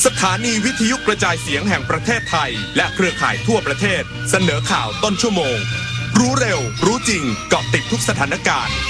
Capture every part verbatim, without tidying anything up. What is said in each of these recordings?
สถานีวิทยุกระจายเสียงแห่งประเทศไทยและเครือข่ายทั่วประเทศเสนอข่าวต้นชั่วโมงรู้เร็วรู้จริงเกาะติดทุกสถานการณ์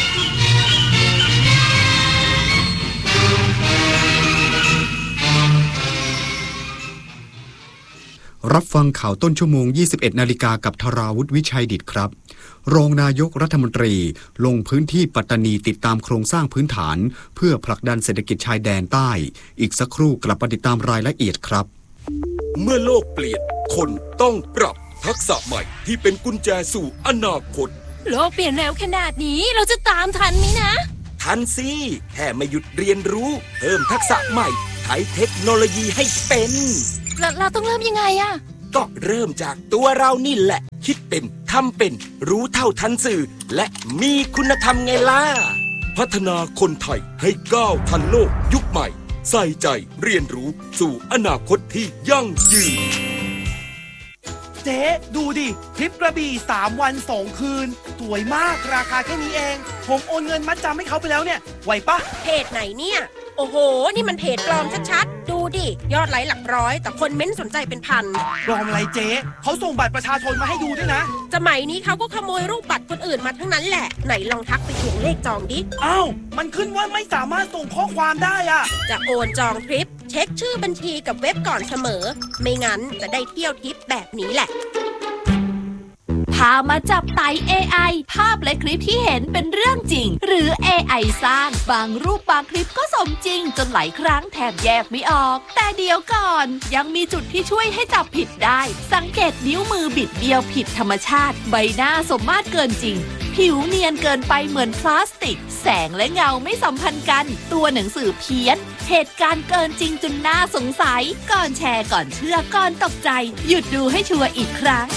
รับฟังข่าวต้นชั่วโมง ยี่สิบเอ็ด นาฬิกากับธราวุฒิวิชัยดิษฐ์ครับรองนายกรัฐมนตรีลงพื้นที่ปัตตานีติดตามโครงสร้างพื้นฐานเพื่อผลักดันเศรษฐกิจชายแดนใต้อีกสักครู่กลับมาติดตามรายละเอียดครับเมื่อโลกเปลี่ยนคนต้องปรับทักษะใหม่ที่เป็นกุญแจสู่อนาคตโลกเปลี่ยนเร็วขนาดนี้เราจะตามทันไหมนะทันสิแค่ไม่หยุดเรียนรู้เพิ่มทักษะใหม่ใช้เทคโนโลยีให้เป็นเราเราต้องเริ่มยังไงอะก็เริ่มจากตัวเรานี่แหละคิดเป็นทำเป็นรู้เท่าทันสื่อและมีคุณธรรมไงล่ะพัฒนาคนไทยให้ก้าวทันโลกยุคใหม่ใส่ใจเรียนรู้สู่อนาคตที่ยั่งยืนเจ๊ดูดิทริปกระบี่สามวันสองคืนสวยมากราคาแค่นี้เองผมโอนเงินมัดจำให้เขาไปแล้วเนี่ยไหวปะเพจไหนเนี่ยโอ้โหนี่มันเพจปลอมชัดๆดูดิยอดไลค์หลักร้อยแต่คนเม้นสนใจเป็นพันปลอมอะไรเจ๊เขาส่งบัตรประชาชนมาให้ดูด้วยนะสมัยนี้เขาก็ขโมยรูปบัตรคนอื่นมาทั้งนั้นแหละไหนลองทักไปทวงเลขจองดิอ้าวมันขึ้นว่าไม่สามารถส่งข้อความได้อะจะโอนจองทริปเช็คชื่อบัญชีกับเว็บก่อนเสมอไม่งั้นจะได้เที่ยวทริปแบบนี้แหละพามาจับไต่ เอ ไอ ภาพและคลิปที่เห็นเป็นเรื่องจริงหรือ เอ ไอ สร้างบางรูปบางคลิปก็สมจริงจนหลายครั้งแทบแยกไม่ออกแต่เดี๋ยวก่อนยังมีจุดที่ช่วยให้จับผิดได้สังเกตนิ้วมือบิดเบี้ยวผิดธรรมชาติใบหน้าสมมาตรเกินจริงผิวเนียนเกินไปเหมือนพลาสติกแสงและเงาไม่สัมพันธ์กันตัวหนังสือเพี้ยนเหตุการณ์เกินจริงจนน่าสงสัยก่อนแชร์ก่อนเชื่อก่อนตกใจหยุดดูให้ชัวร์อีกครั้ง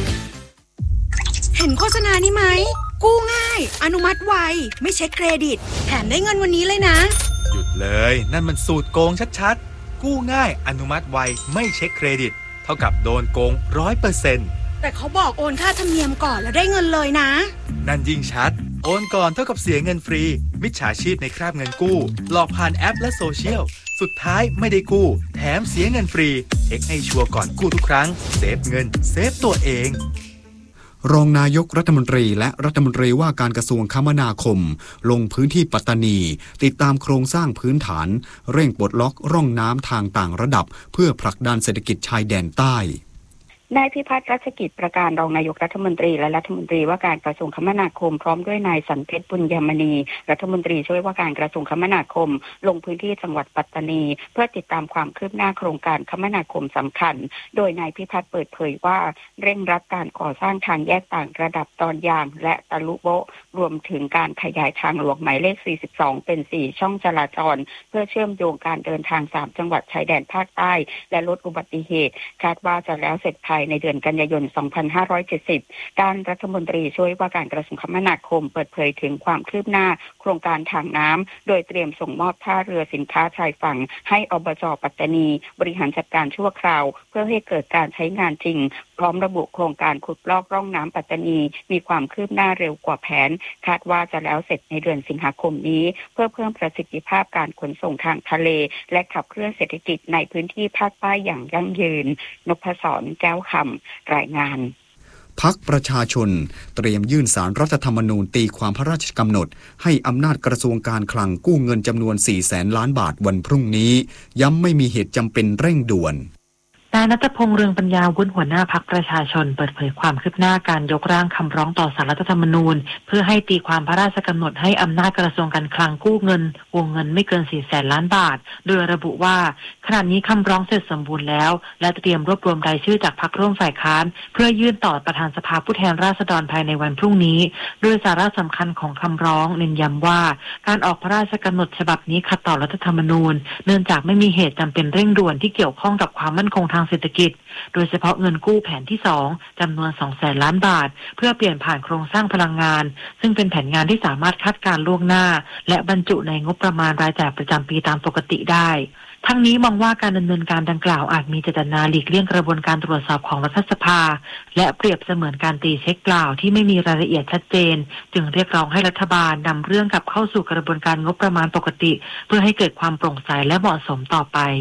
เห็นโฆษณานี้ไหมกู้ง่ายอนุมัติไวไม่เช็คเครดิตแถมได้เงินวันนี้เลยนะหยุดเลยนั่นมันสูตรโกงชัดๆกู้ง่ายอนุมัติไวไม่เช็คเครดิตเท่ากับโดนโกง ร้อยเปอร์เซ็นต์แต่เขาบอกโอนค่าธรรมเนียมก่อนแล้วได้เงินเลยนะนั่นยิ่งชัดโอนก่อนเท่ากับเสียเงินฟรีมิจฉาชีพในคราบเงินกู้หลอกผ่านแอปและโซเชียลสุดท้ายไม่ได้กู้แถมเสียเงินฟรีเช็คให้ชัวร์ก่อนกู้ทุกครั้งเซฟเงินเซฟตัวเองรองนายกรัฐมนตรีและรัฐมนตรีว่าการกระทรวงคมนาคมลงพื้นที่ปัตตานีติดตามโครงสร้างพื้นฐานเร่งปลดล็อกร่องน้ำทางต่างระดับเพื่อผลักดันเศรษฐกิจชายแดนใต้นายพิพัฒน์รัชกิจประการรองนายกรัฐมนตรีและรัฐมนตรีว่าการกระทรวงคมนาคมพร้อมด้วยนายสันเพชรบุญยมณีรัฐมนตรีช่วยว่าการกระทรวงคมนาคมลงพื้นที่จังหวัดปัตตานีเพื่อติดตามความคืบหน้าโครงการคมนาคมสำคัญโดยนายพิพัฒน์เปิดเผยว่าเร่งรัดการก่อสร้างทางแยกต่างระดับตอนยางและตะลุโบะรวมถึงการขยายทางหลวงหมายเลขสี่สิบสองเป็นสี่ช่องจราจรเพื่อเชื่อมโยงการเดินทางสามจังหวัดชายแดนภาคใต้และลดอุบัติเหตุคาดว่าจะแล้วเสร็จภายในเดือนกันยายนสองพันห้าร้อยเจ็ดสิบการรัฐมนตรีช่วยว่าการกระทรวงคมนาคมเปิดเผยถึงความคืบหน้าโครงการทางน้ำโดยเตรียมส่งมอบท่าเรือสินค้าชายฝั่งให้อบจ.ปัตตานีบริหารจัดการชั่วคราวเพื่อให้เกิดการใช้งานจริงพร้อมระบุโครงการขุดลอกร่องน้ำปัตตานีมีความคืบหน้าเร็วกว่าแผนคาดว่าจะแล้วเสร็จในเดือนสิงหาคมนี้เพื่อเพิ่มประสิทธิภาพการขนส่งทางทะเลและขับเคลื่อนเศรษฐกิจในพื้นที่ภาคใต้อย่างยั่งยืนนพศรแก้วคำรายงานพรรคประชาชนเตรียมยื่นศาลรัฐธรรมนูญตีความพระราชกำหนดให้อำนาจกระทรวงการคลังกู้เงินจำนวน สี่แสนล้านบาทวันพรุ่งนี้ย้ำไม่มีเหตุจำเป็นเร่งด่วนนายณัฐพงษ์เรืองปัญญาวุฒิหัวหน้าพรรคประชาชนเปิดเผยความคืบหน้าการยกร่างคำร้องต่อศาลรัฐธรรมนูญเพื่อให้ตีความพระราชกำหนดให้อำนาจกระทรวงการคลังกู้เงินวงเงินไม่เกิน สี่แสนล้านบาทโดยระบุว่าขณะนี้คำร้องเสร็จสมบูรณ์แล้วและเตรียมรวบรวมรายชื่อจากพรรคร่วมฝ่ายค้านเพื่อยื่นต่อประธานสภาผู้แทนราษฎรภายในวันพรุ่งนี้โดยสาระสำคัญของคำร้องเน้นย้ำว่าการออกพระราชกำหนดฉบับนี้ขัดต่อรัฐธรรมนูญเนื่องจากไม่มีเหตุจำเป็นเร่งด่วนที่เกี่ยวข้องกับความมั่นคงทางเศรษฐกิจโดยเฉพาะเงินกู้แผนที่สองจำนวน สองแสนล้านบาทเพื่อเปลี่ยนผ่านโครงสร้างพลังงานซึ่งเป็นแผนงานที่สามารถคาดการณ์ล่วงหน้าและบรรจุในงบประมาณรายจ่ายประจำปีตามปกติได้ทั้งนี้มองว่าการดำเนินการดังกล่าวอาจมีเจตนาหลีกเลี่ยงกระบวนการตรวจสอบของรัฐสภาและเปรียบเสมือนการตีเช็คเปล่าที่ไม่มีรายละเอียดชัดเจนจึงเรียกร้องให้รัฐบาลนำเรื่องกลับเข้าสู่กระบวนการงบประมาณปกติเพื่อให้เกิดความโปร่งใสและเหมาะสมต่อไป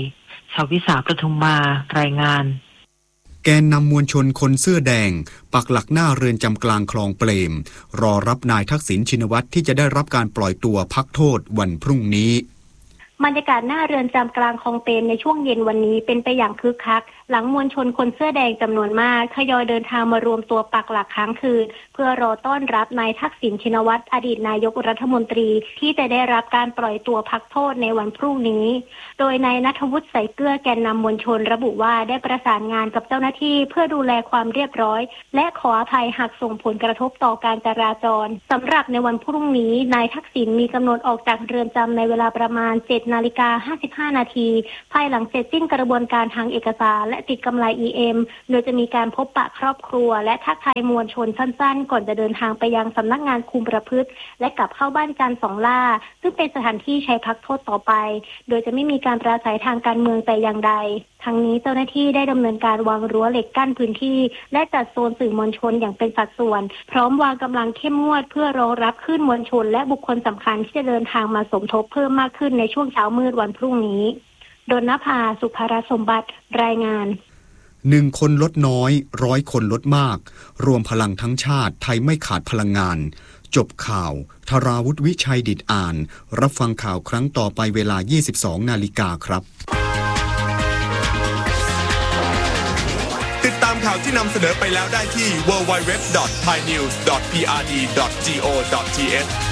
ชวิสาประทุมมารายงานแกนนำมวลชนคนเสื้อแดงปักหลักหน้าเรือนจำกลางคลองเปรมรอรับนายทักษิณชินวัตรที่จะได้รับการปล่อยตัวพักโทษวันพรุ่งนี้บรรยากาศหน้าเรือนจำกลางคลองเปรมในช่วงเย็นวันนี้เป็นไปอย่างคึกคักหลังมวลชนคนเสื้อแดงจำนวนมากทยอยเดินทางมารวมตัวปักหลักค้างคืนเพื่อรอต้อนรับนายทักษิณชินวัตรอดีตนายกรัฐมนตรีที่จะได้รับการปล่อยตัวพักโทษในวันพรุ่งนี้โดยนายณัฐวุฒิใส่เกลือแกนนำมวลชนระบุว่าได้ประสานงานกับเจ้าหน้าที่เพื่อดูแลความเรียบร้อยและขออภัยหากส่งผลกระทบต่อการจราจรสำหรับในวันพรุ่งนี้นายทักษิณมีกำหนดออกจากเรือนจำในเวลาประมาณ เจ็ดนาฬิกาห้าสิบห้านาทีภายหลังเสร็จสิ้นกระบวนการทางเอกสารและติดกำไร อี เอ็ม โดยจะมีการพบปะครอบครัวและทักทายมวลชนสั้นๆก่อนจะเดินทางไปยังสำนักงานคุมประพฤติและกลับเข้าบ้านจันทร์สองล่าซึ่งเป็นสถานที่ใช้พักโทษต่อไปโดยจะไม่มีการปราศัยทางการเมืองแต่อย่างใดทั้งนี้เจ้าหน้าที่ได้ดำเนินการวางรั้วเหล็กกั้นพื้นที่และจัดโซนสื่อมวลชนอย่างเป็นสัดส่วนพร้อมวางกำลังเข้มงวดเพื่อรองรับคลื่นมวลชนและบุคคลสำคัญที่จะเดินทางมาสมทบเพิ่มมากขึ้นในช่วงเช้ามืดวันพรุ่งนี้ดลนภาสุภารสมบัติรายงานหนึ่งคนลดน้อยร้อยคนลดมากรวมพลังทั้งชาติไทยไม่ขาดพลังงานจบข่าวธราวุฒิวิชัยดิษฐ์อ่านรับฟังข่าวครั้งต่อไปเวลา ยี่สิบสองนาฬิกาครับติดตามข่าวที่นำเสนอไปแล้วได้ที่ ดับเบิลยู ดับเบิลยู ดับเบิลยู ดอท ไทยนิวส์ ดอท พี อาร์ ดี ดอท จี โอ ดอท ที เอช